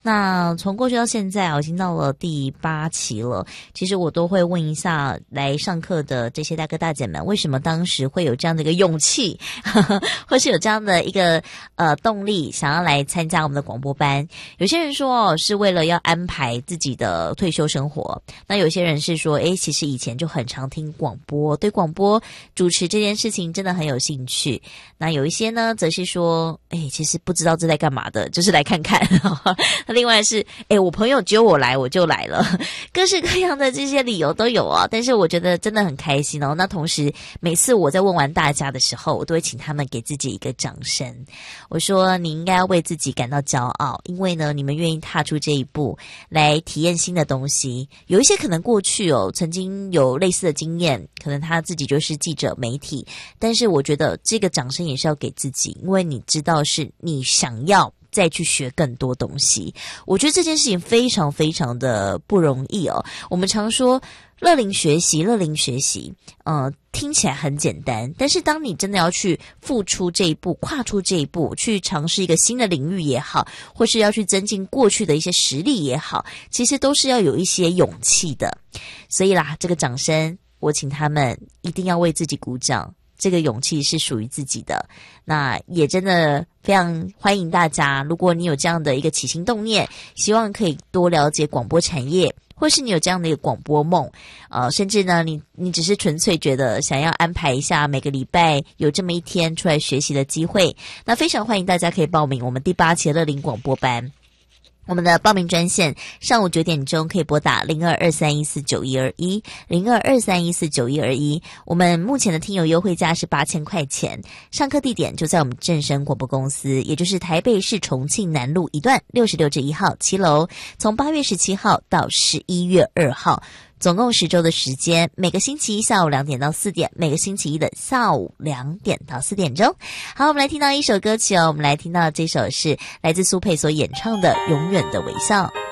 那从过去到现在，我已经到了第8期了。其实我都会问一下来上课的这些大哥大姐们，为什么当时会有这样的一个勇气，或是有这样的一个动力，想要来参加我们的广播班。有些人说是为了要安排自己的退休生活，那有些人是说，其实以前就很常听广播，对广播主持这件事情真的很有兴趣。那有一些呢，则是说，其实不知道这在干嘛的，就是来看看。另外是我朋友揪我来我就来了，各式各样的这些理由都有啊。但是我觉得真的很开心哦。那同时每次我在问完大家的时候，我都会请他们给自己一个掌声。我说你应该要为自己感到骄傲，因为呢你们愿意踏出这一步来体验新的东西。有一些可能过去曾经有类似的经验，可能他自己就是记者媒体，但是我觉得这个掌声也是要给自己，因为你知道是你想要再去学更多东西。我觉得这件事情非常非常的不容易哦。我们常说乐龄学习，听起来很简单，但是当你真的要去付出这一步，跨出这一步，去尝试一个新的领域也好，或是要去增进过去的一些实力也好，其实都是要有一些勇气的。所以啦，这个掌声我请他们一定要为自己鼓掌，这个勇气是属于自己的。那也真的非常欢迎大家，如果你有这样的一个起心动念，希望可以多了解广播产业，或是你有这样的一个广播梦，甚至呢你只是纯粹觉得想要安排一下每个礼拜有这么一天出来学习的机会，那非常欢迎大家可以报名我们第8期的乐龄广播班。我们的报名专线上午9点钟可以拨打0223149121 0223149121。我们目前的听友优惠价是8000块钱，上课地点就在我们正声广播公司，也就是台北市重庆南路1段66-1号7楼，从8月17号到11月2号。总共10周的时间，每个星期一下午2点到4点，每个星期一的下午2点到4点钟。好，我们来听到一首歌曲哦，我们来听到这首是来自苏佩所演唱的《永远的微笑》。